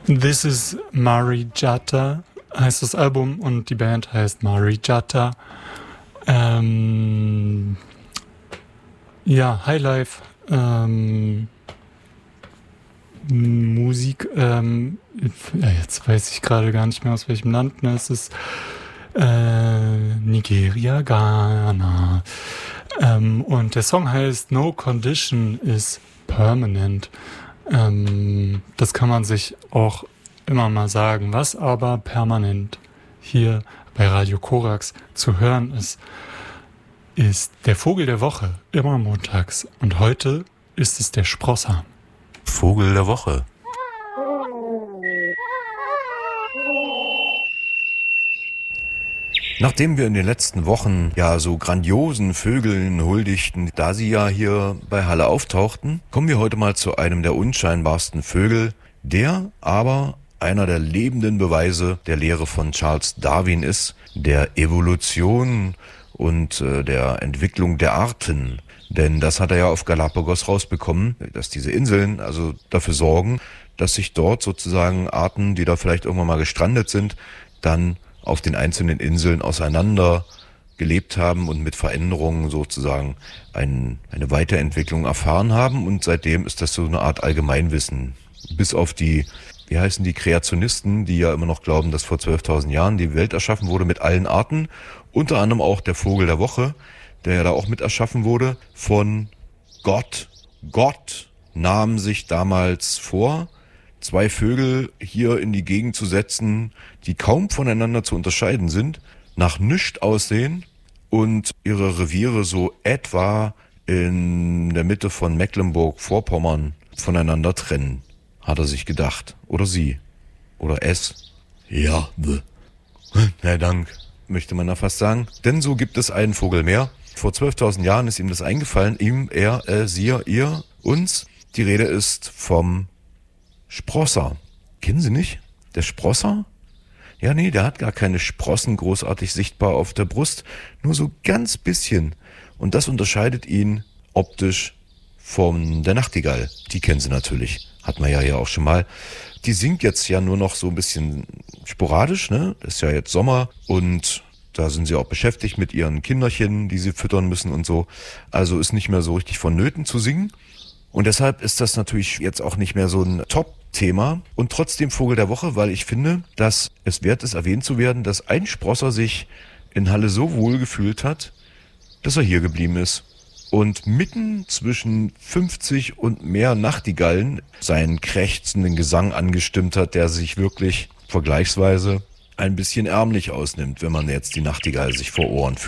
This is Marijata heißt das Album und die Band heißt Marijata. Ja, Highlife, Musik, jetzt weiß ich gerade gar nicht mehr aus welchem Land, ne? Es ist Nigeria, Ghana. Und der Song heißt No Condition is Permanent. Das kann man sich auch immer mal sagen. Was aber permanent hier bei Radio Korax zu hören ist der Vogel der Woche, immer montags. Und heute ist es der Sprosser. Vogel der Woche. Nachdem wir in den letzten Wochen ja so grandiosen Vögeln huldigten, da sie ja hier bei Halle auftauchten, kommen wir heute mal zu einem der unscheinbarsten Vögel, der aber einer der lebenden Beweise der Lehre von Charles Darwin ist, der Evolution und der Entwicklung der Arten. Denn das hat er ja auf Galapagos rausbekommen, dass diese Inseln also dafür sorgen, dass sich dort sozusagen Arten, die da vielleicht irgendwann mal gestrandet sind, dann auf den einzelnen Inseln auseinander gelebt haben und mit Veränderungen sozusagen eine Weiterentwicklung erfahren haben. Und seitdem ist das so eine Art Allgemeinwissen. Bis auf die, wie heißen die, Kreationisten, die ja immer noch glauben, dass vor 12.000 Jahren die Welt erschaffen wurde mit allen Arten. Unter anderem auch der Vogel der Woche, der ja da auch mit erschaffen wurde von Gott. Gott nahm sich damals vor, 2 Vögel hier in die Gegend zu setzen, die kaum voneinander zu unterscheiden sind, nach nichts aussehen und ihre Reviere so etwa in der Mitte von Mecklenburg-Vorpommern voneinander trennen, hat er sich gedacht. Oder sie. Oder es. Ja, na Dank, möchte man da fast sagen. Denn so gibt es einen Vogel mehr. Vor 12.000 Jahren ist ihm das eingefallen. Ihm, er, sie, ihr, uns. Die Rede ist vom Sprosser. Kennen Sie nicht? Der Sprosser? Ja, nee, der hat gar keine Sprossen großartig sichtbar auf der Brust. Nur so ganz bisschen. Und das unterscheidet ihn optisch von der Nachtigall. Die kennen Sie natürlich. Hat man ja hier auch schon mal. Die singt jetzt ja nur noch so ein bisschen sporadisch, ne? Das ist ja jetzt Sommer und da sind sie auch beschäftigt mit ihren Kinderchen, die sie füttern müssen und so. Also ist nicht mehr so richtig vonnöten zu singen. Und deshalb ist das natürlich jetzt auch nicht mehr so ein Top-Thema. Und trotzdem Vogel der Woche, weil ich finde, dass es wert ist, erwähnt zu werden, dass ein Sprosser sich in Halle so wohl gefühlt hat, dass er hier geblieben ist. Und mitten zwischen 50 und mehr Nachtigallen seinen krächzenden Gesang angestimmt hat, der sich wirklich vergleichsweise ein bisschen ärmlich ausnimmt, wenn man jetzt die Nachtigall sich vor Ohren führt.